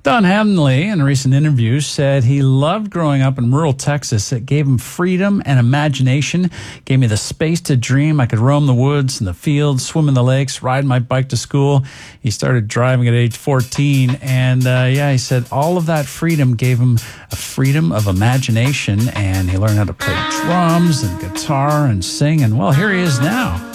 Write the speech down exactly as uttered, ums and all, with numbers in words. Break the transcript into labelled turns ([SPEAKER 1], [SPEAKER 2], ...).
[SPEAKER 1] Don Henley, in a recent interview, said he loved growing up in rural Texas. It gave him freedom and imagination, gave me the space to dream. I could roam the woods and the fields, swim in the lakes, ride my bike to school. He started driving at age fourteen, and uh, yeah, he said all of that freedom gave him a freedom of imagination, and he learned how to play drums and guitar and sing, and well, here he is now.